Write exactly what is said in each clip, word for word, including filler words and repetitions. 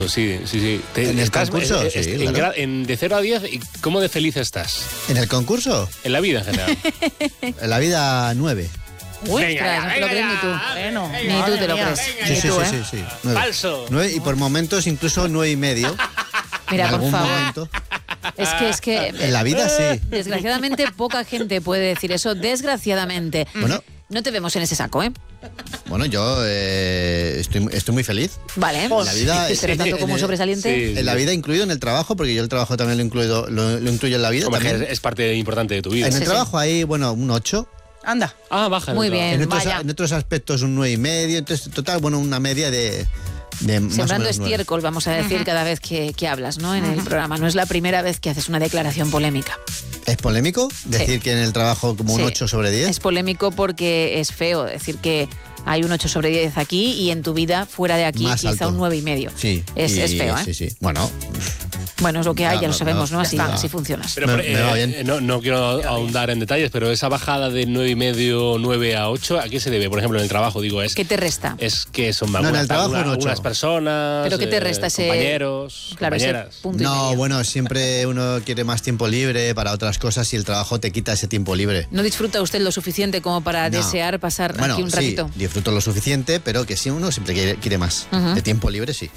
Sí, sí, sí. Te, ¿En el estás, concurso? Es, es, Sí, en, claro. en, de cero a diez, ¿cómo de feliz estás? ¿En el concurso? En la vida en general. En la vida, nueve. Uy, Venga, ostras, no te lo venga crees ni tú. ya, Bueno, venga, ni tú te lo venga, crees. venga, Sí, Ni sí, tú, sí, ¿eh? sí, sí. Nueve. Falso. Nueve, y por momentos incluso nueve y medio. Mira, en por algún favor. momento. Es que, es que... En la vida sí. Desgraciadamente, poca gente puede decir eso. Desgraciadamente. Bueno. No te vemos en ese saco, ¿eh? Bueno, yo eh, estoy, estoy muy feliz. Vale. En la vida, Pero tanto en como el- sobresaliente. Sí. En la vida, incluido en el trabajo, porque yo el trabajo también lo, incluido, lo, lo incluyo en la vida. Hombre, también. es, es parte importante de tu vida. En el Sí, trabajo hay, bueno, un ocho. Anda. Ah, baja. Muy claro. bien. En otros, vaya. en otros aspectos un nueve y medio. Entonces, total, bueno, una media de, de más o Sembrando menos nueve. estiércol, vamos a decir, cada vez que, que hablas, ¿no? En el programa. No es la primera vez que haces una declaración polémica. ¿Es polémico decir que en el trabajo como un Sí. ocho sobre diez? Es polémico porque es feo decir que hay un ocho sobre diez aquí y en tu vida, fuera de aquí, Más quizá alto. un nueve y medio. Sí. Es, y- es feo, ¿eh? Sí, sí. Bueno, Bueno, es lo que hay, Ya, ya lo no, sabemos, no, ¿no? ya Así, está. así funcionas. Pero, Me- pero, me va eh, bien. No, no quiero ahondar en detalles, pero esa bajada de nueve y medio, nueve a ocho, ¿a qué se debe? Por ejemplo, en el trabajo, digo, es ¿Qué te resta? es que son No, en algunas, el trabajo algunas, un ocho. algunas personas, ¿Pero qué te eh, resta ese- compañeros, Claro, ese compañeras. punto y no, medio. bueno, siempre uno quiere más tiempo libre para otras cosas y el trabajo te quita ese tiempo libre. ¿No disfruta usted lo suficiente como para No. desear pasar Bueno, aquí un sí, ratito? disfruto lo suficiente, pero que sí, uno siempre quiere, quiere más. Ujú. De tiempo libre, sí.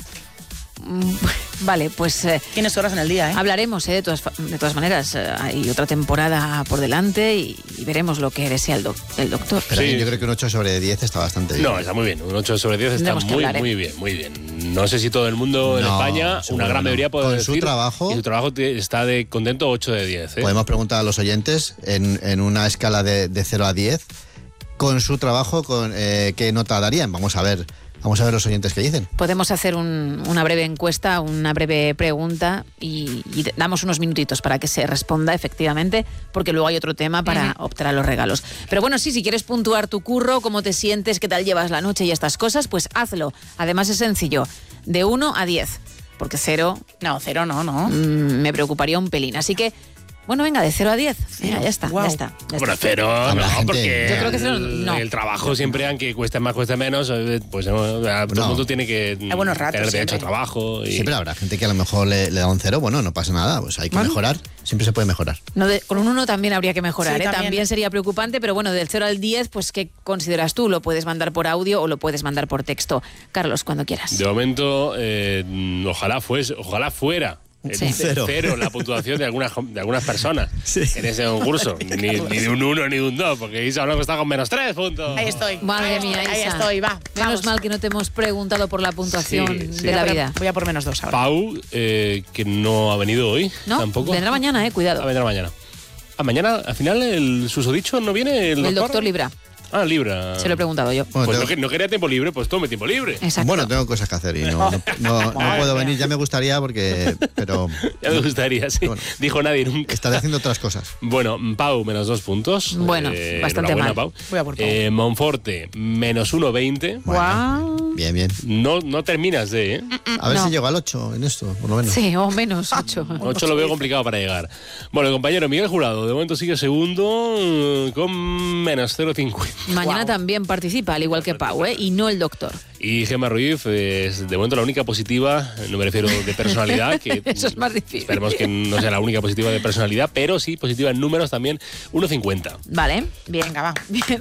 Vale, pues eh, Tienes horas en el día, ¿eh? hablaremos, ¿eh? De todas, fa- de todas maneras. eh, hay otra temporada por delante y, y veremos lo que desea el, doc- el doctor. Pero Sí. yo creo que un ocho sobre diez está bastante bien. No, está muy bien. Un ocho sobre diez está Tendremos que muy, hablar, ¿eh? muy bien, muy bien. No sé si todo el mundo en No, España, seguro una gran no. mayoría puede Con decir su trabajo- que su trabajo te- está de contento ocho de diez. ¿eh? Podemos preguntar a los oyentes en, en una escala de, de cero a diez, con su trabajo, con, eh, ¿qué nota darían? Vamos a ver. Vamos a ver los oyentes que dicen. Podemos hacer un- una breve encuesta, una breve pregunta y, y damos unos minutitos para que se responda efectivamente, porque luego hay otro tema para optar a los regalos. Pero bueno, sí, si quieres puntuar tu curro, cómo te sientes, qué tal llevas la noche y estas cosas, pues hazlo. Además es sencillo, de uno a diez, porque cero No, cero no, no. mm, me preocuparía un pelín. Así que, bueno, venga, de cero a diez. Venga, ya está, Guau. ya está. ya Bueno, está. cero, Habrá no, gente- porque Yo creo que cero, el, no. el trabajo siempre, aunque cueste más, cueste menos, eh, pues eh, todo el No. mundo tiene que Hay buenos ratos tener derecho a siempre. trabajo. Y... Siempre habrá gente que a lo mejor le, le da un cero. Bueno, no pasa nada. Pues hay que mejorar. Siempre se puede mejorar. No, de- con un uno también habría que mejorar, Sí, ¿eh? también. También sería preocupante, pero bueno, del cero al diez, pues ¿qué consideras tú? Lo puedes mandar por audio o lo puedes mandar por texto. Carlos, cuando quieras. De momento, eh, ojalá fuese, ojalá fuera. El Sí. Cero. cero la puntuación de algunas de algunas personas Sí. en ese concurso. Ni, ni de un uno ni de un dos, porque Isa Blanco está con menos tres puntos. Ahí estoy. Madre Ahí mía, estoy, Ahí Isa. estoy, va. Menos vamos. mal que no te hemos preguntado por la puntuación Sí, sí. de la Voy a- vida. Voy a por menos dos ahora. Pau, eh, que no ha venido hoy No, tampoco. vendrá mañana, eh, Ah, cuidado. vendrá mañana. Ah, mañana, al final, el susodicho no viene el, El doctor Libra, Ah, Libra. se lo he preguntado yo. Bueno, Pues tengo- no, que- no quería tiempo libre, pues tome tiempo libre. Exacto. Bueno, tengo cosas que hacer y no, no, no- no Madre puedo mía. venir. Ya me gustaría porque... Pero Ya me gustaría, sí. Bueno. Dijo nadie nunca. estaré haciendo otras cosas. Bueno, Pau, menos dos puntos. Bueno, bastante enhorabuena, mal. Pau. Voy a por Pau. Eh, Monforte, menos uno veinte. Guau. Bien, bien. No, no terminas de, ¿eh? A ver No. si llego al ocho en esto, por lo menos. Sí, o menos ocho. ocho lo veo complicado para llegar. Bueno, el compañero Miguel Jurado, de momento sigue segundo eh, con menos cero coma cincuenta. Mañana Guau. también participa, al igual que Pau, ¿eh? Y no el doctor. Y Gemma Ruiz es de momento la única positiva, no me refiero de personalidad, que Eso es más difícil. esperemos que no sea la única positiva de personalidad, pero sí positiva en números también, uno cincuenta. Vale, bien. Venga, va. Bien.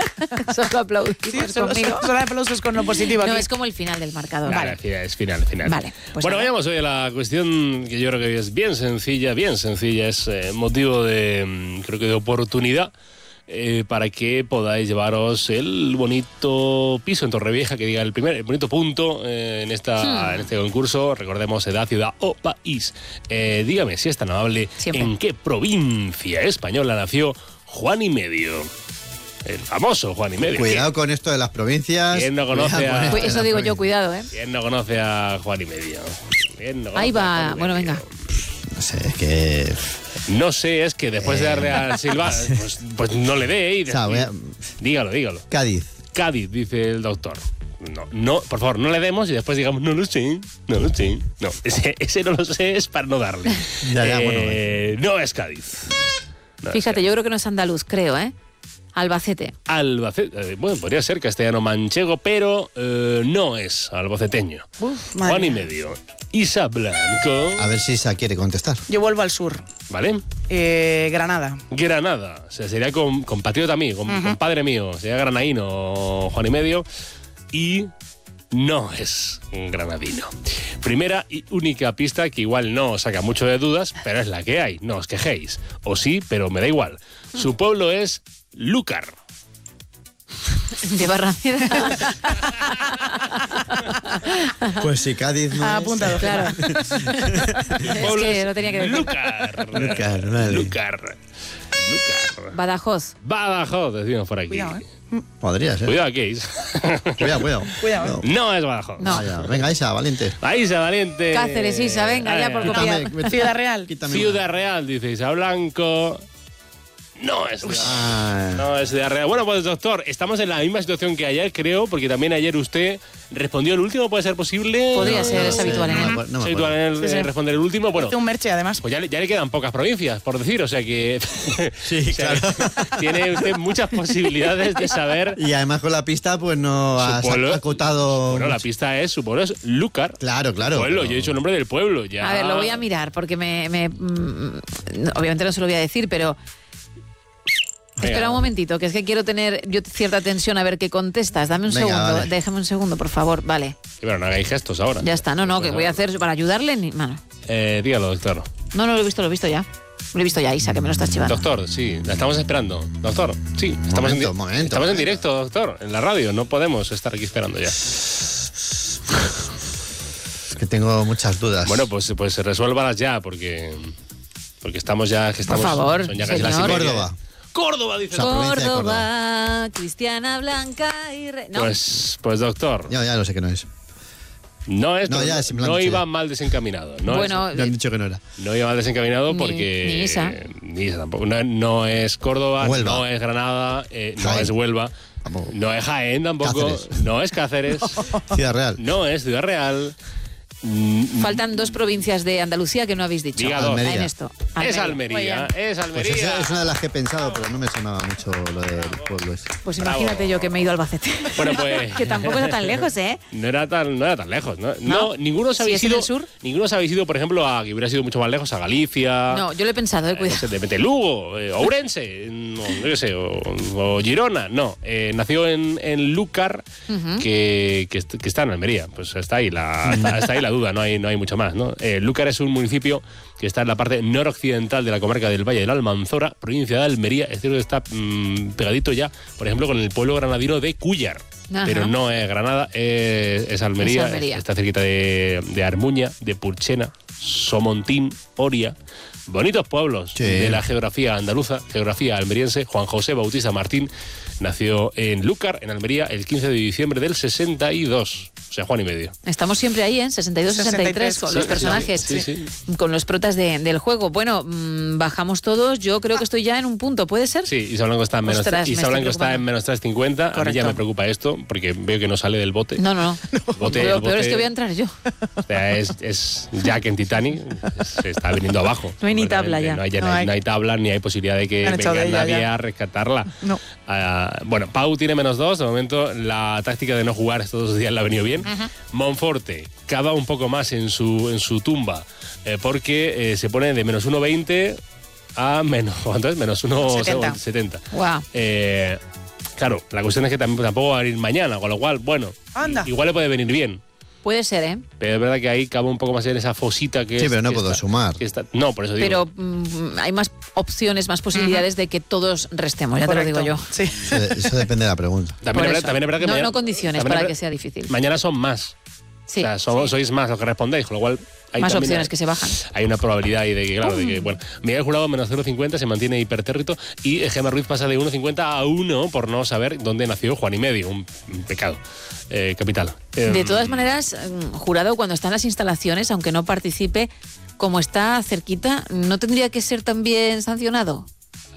Solo aplaudimos Sí, solo, conmigo. solo- solo aplausos con lo positivo No, aquí. es como el final del marcador. Vale, es final, final. Vale, pues bueno, nada. vayamos hoy a la cuestión que yo creo que es bien sencilla, bien sencilla, es eh, motivo de, mm, creo que de oportunidad eh, para que podáis llevaros el bonito piso en Torrevieja, que diga el primer, el bonito punto eh, en, esta, Hmm. en este concurso. Recordemos edad, ciudad o país. Eh, dígame, si es tan amable, Siempre. ¿en qué provincia española nació Juan y Medio? El famoso Juan y Medio. Cuidado con esto de las provincias. ¿Quién no conoce Cuidado a- con esto Pues de eso las digo yo, provincias. cuidado, ¿eh? ¿Quién no conoce a Juan y Medio? ¿Quién no Ahí conoce a va. Juan y Bueno, Medio? venga. No sé, es que... No sé, es que después de Eh, darle a Silva, pues, pues no le dé. Y, O sea, voy a- Dígalo, dígalo. Cádiz. Cádiz, dice el doctor. No, no, por favor, no le demos y después digamos, no lo sé, no lo sé. No, ese, ese no lo sé es para no darle. Ya, ya, bueno, Eh, no es Cádiz. No es Fíjate, Cádiz. yo creo que no es andaluz, creo, ¿eh? Albacete. Albacete. Eh, bueno, podría ser castellano-manchego, pero eh, no es albaceteño. Uf, madre Juan y mía. medio. Isa Blanco. A ver si Isa quiere contestar. Yo vuelvo al sur. ¿Vale? Eh, Granada. Granada. O sea, sería con, compatriota mío, con, Ujú. compadre mío. Sería granaíno, Juan y medio. Y no es un granadino. Primera y única pista que igual no os saca mucho de dudas, pero es la que hay. No os quejéis. O sí, pero me da igual. Su pueblo es Lúcar. De Barrameda. Pues si Cádiz no Ha es- apuntado. Claro. El Es pueblo que lo tenía que decir. Lúcar. Lúcar, vale. Lúcar. Lúcar. Badajoz. Badajoz, decimos por aquí. Cuidado, ¿eh? Podría ser. Cuidado, Keis. Cuidado, cuidado. Cuidado, No es Badajoz. No. Vaya, venga, Isa, valiente. Ahí se valiente. Cáceres, Isa, venga, ya por Ay, copiar. Quítame- Ciudad Real. quítame Ciudad Real, dice Isa Blanco. No es Ciudad Ah, No, es Ciudad Real. Bueno, pues doctor, estamos en la misma situación que ayer, creo, porque también ayer usted respondió el último, ¿puede ser posible? Podría No, ser, no es sé. habitual en no él. me acuerdo, no Es me habitual acuerdo. en él Sí, sí. eh, responder el último. Bueno, Hice un merche, además. pues ya, le- ya le quedan pocas provincias, por decir, o sea que... Sí, o sea, claro. Tiene usted muchas posibilidades de saber... Y además con la pista, pues no Su has pueblo- acotado. Bueno, la pista es, su pueblo es Lúcar. Claro, claro. Pueblo, pero- yo he dicho el nombre del pueblo. Ya. A ver, lo voy a mirar porque me... me- mm, no, obviamente no se lo voy a decir, pero... Venga. Espera un momentito, que es que quiero tener yo cierta tensión a ver qué contestas. Dame un Venga, segundo, vale. déjame un segundo, por favor. Vale, Pero no hagáis gestos ahora. ya está. No, no, que voy a hacer para ayudarle. Ni, bueno. Eh, dígalo, doctor. No, no lo he visto, lo he visto ya. Lo he visto ya, Isa, que me lo estás chivando. Doctor, sí, la estamos esperando. Doctor, sí, estamos, Momento, en, di- momento, estamos en momento. directo, doctor, en la radio. No podemos estar aquí esperando ya. Es que tengo muchas dudas. Bueno, pues, pues resuélvalas ya, porque, porque estamos ya... Que estamos, favor, son ya casi las señor. y media. Córdoba. Córdoba, dice. O sea, provincia de Córdoba, Cristiana Blanca y... Re... No, Pues, pues doctor, Ya, ya lo sé que no es. no, es, No, no, ya, no, sí me lo han dicho iba ya. mal desencaminado. No, bueno, es- Me han dicho que no era. no iba mal desencaminado Ni- porque... ni Isa. Ni Isa tampoco. No, no es Córdoba, Huelva. no es Granada, eh, no Jaén. es Huelva, Tampoco. no es Jaén tampoco, Cáceres. no es Cáceres, Ciudad Real. no es Ciudad Real. Mm, faltan dos provincias de Andalucía que no habéis dicho. Diga dos. Almería. En esto. Es Almería. Almería, es Pues Almería. esa es una de las que he pensado, pero no me sonaba mucho lo del pueblo ese. Pues Bravo. imagínate yo que me he ido a Albacete. Bueno, pues... que tampoco está tan lejos, ¿eh? No era tan, no era tan lejos, ¿no? ¿No? No, ninguno os ¿Si habéis es en ido, el sur? ninguno os habéis ido, por ejemplo, a que hubiera sido mucho más lejos, a Galicia. No, yo lo he pensado, eh, eh, no cuidado. sé, de repente Lugo, eh, Ourense, no, yo qué sé, o, o Girona, no. Eh, nació en, en Lúcar, que, que, est- que está en Almería. Pues está ahí la, está, está ahí la duda, no hay, no hay mucho más, ¿no? Eh, Lúcar es un municipio que está en la parte noroccidental de la comarca del Valle de la Almanzora, provincia de Almería. Es cierto que está mm, pegadito ya, por ejemplo, con el pueblo granadino de Cúllar. Ajá. Pero no es Granada, es, es Almería, Es Almería. está cerquita de, de Armuña, de Purchena, Somontín, Oria. Bonitos pueblos Sí. de la geografía andaluza, geografía almeriense. Juan José Bautista Martín nació en Lúcar, en Almería, el quince de diciembre del sesenta y dos. O sea, Juan y medio. Estamos siempre ahí, ¿eh? sesenta y dos, sesenta y tres, con Sí, los sí, personajes, sí, sí. con los protas de- del juego. Bueno, mm, bajamos todos. Yo creo que estoy ya en un punto, ¿puede ser? Sí, Isa Blanco está en menos, Ostras, me Isa estoy Blanco está preocupando. en menos tres cincuenta. A mí ya Correcto. me preocupa esto, porque veo que no sale del bote. No, no, no. El bote- Lo el peor es bote- que voy a entrar yo. O sea, es, es Jack en Titanic, se está viniendo abajo. No hay ni tabla Completamente. ya. No hay, ya No no hay- hay. no hay tabla, ni hay posibilidad de que Han echado venga de ella nadie ya. a rescatarla. No. Ah, bueno, Pau tiene menos dos. De momento, la táctica de no jugar estos dos días le ha venido bien. Monforte cava un poco más en su, en su tumba, eh, porque eh, se pone de menos uno veinte a menos, ¿cuánto es? Menos uno setenta. setenta. Guau. Eh, claro, la cuestión es que tampoco, tampoco va a venir mañana, con lo cual, bueno, Anda. igual le puede venir bien. Puede ser, ¿eh? Pero es verdad que ahí cabe un poco más en esa fosita que Sí, es- pero no que puedo está- sumar. que está- no, por eso digo. Pero mm, hay más opciones, más posibilidades de que todos restemos, ya Correcto. te lo digo yo. Sí. Eso, eso depende de la pregunta. también, por es verdad, eso. también es verdad que No- mañana- no condiciones también para es que verdad- sea difícil. Mañana son más. Sí, O sea, somos- sois más los que respondéis, con lo cual hay más también opciones hay- que se bajan. Hay una probabilidad ahí de que, claro, de que, bueno, Miguel Jurado menos cero coma cincuenta se mantiene hipertérrito y Gemma Ruiz pasa de uno coma cincuenta a uno por no saber dónde nació Juan y medio, un, un pecado eh, capital. De Eh, todas maneras, mm, Jurado, cuando está en las instalaciones, aunque no participe, como está cerquita, ¿no tendría que ser también sancionado?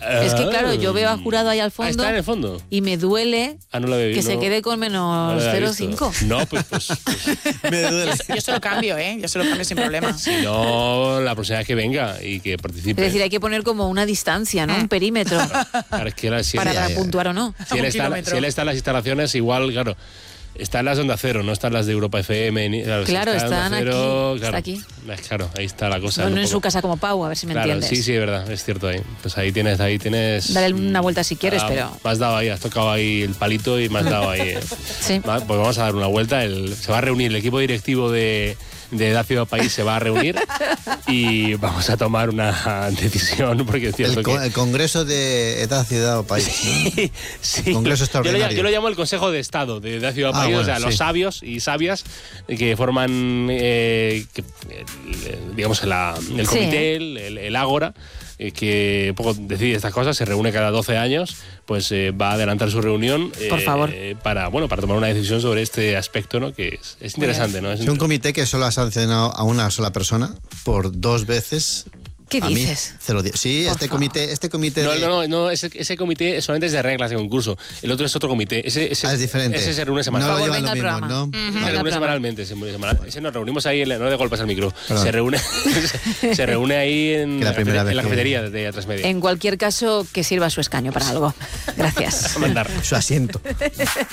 Es que, claro, yo veo a Jurado ahí al Ah, fondo. está en el fondo. Y me duele Ah, no lo había que visto. se quede con menos cero coma cinco. No, pues, pues, pues Me duele. Yo se lo cambio, ¿eh? Yo se lo cambio sin problema. si no, la próxima vez que venga y que participe. Es decir, hay que poner como una distancia, ¿no? Un perímetro Claro, es que la- si, para, ya, para ya. puntuar o no. si él Un está, kilómetro. si él está en las instalaciones, igual, claro. Están las de Onda Cero, no están las de Europa F M. Ni, claro, si Claro, está en están Onda Cero, aquí, claro, está aquí. es- Claro, ahí está la cosa. No, un no en poco. su casa como Pau, a ver si me Claro, entiendes. sí, sí, es verdad, es cierto ahí. Pues ahí tienes, ahí tienes. Dale una vuelta si quieres, ah, pero- Me has dado ahí, has tocado ahí el palito y me has dado ahí. eh. Sí. Va, pues vamos a dar una vuelta. El, se va a reunir el equipo directivo de, de Da Ciudad País, se va a reunir y vamos a tomar una decisión, porque es cierto El, con- que. el Congreso de Edad, Ciudad o País, ¿no? Sí, Congreso yo lo, llamo, extraordinario. yo lo llamo el Consejo de Estado de la Ciudad Ah, País, o bueno, sea, los sí. sabios y sabias que forman, eh, que, eh, digamos, la- el Sí. comité, el, el- el Ágora, eh, que un poco decide estas cosas, se reúne cada doce años, pues eh, va a adelantar su reunión eh, Por favor. para, bueno, para tomar una decisión sobre este aspecto, ¿no? Que es, es interesante, ¿no? Es Es un comité que solo ha sancionado a una sola persona por dos veces. ¿Qué a mí, dices? cero di- sí, Por este favor. comité, este comité. No, de- no, no, no, ese, ese comité solamente es de reglas de concurso. El otro es otro comité. Ese, ese, Ah, es diferente. Ese se reúne No semanalmente. lo Por llevan favor, lo venga al mismo, programa. ¿no? Ujú. Se Venga, reúne programa. semanalmente, se reúne semanal- ese nos reunimos ahí, en- no de golpes al micro, Perdón. se reúne, se, se reúne ahí en, Que la primera en vez la que- cafetería de Atrás Media. En cualquier caso, que sirva su escaño para algo. Gracias. A mandar. Su asiento.